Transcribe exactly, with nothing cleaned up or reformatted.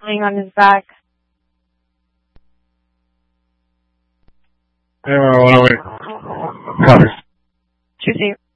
lying on his back. Hey, one oh eight. Copy. two zero.